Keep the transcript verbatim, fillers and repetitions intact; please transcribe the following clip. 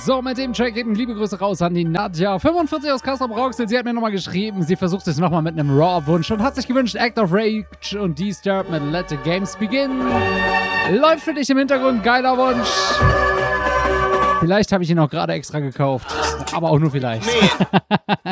So, mit dem Track eben liebe Grüße raus an die Nadja. fünfundvierzig aus Castrop-Rauxel. Sie hat mir nochmal geschrieben, sie versucht es nochmal mit einem Raw-Wunsch und hat sich gewünscht Act of Rage und Disturbed mit Let the Games Begin. Läuft für dich im Hintergrund, geiler Wunsch. Vielleicht habe ich ihn auch gerade extra gekauft, aber auch nur vielleicht. Man,